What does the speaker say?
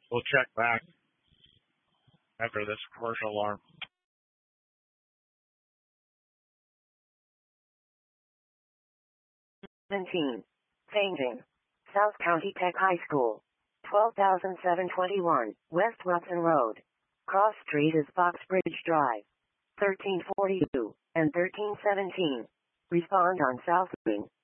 We'll check back after this commercial alarm. 17. Changing. South County Tech High School. 12,721, West Watson Road. Cross Street is Foxbridge Drive. 1342 and 1317. Respond on South Wing.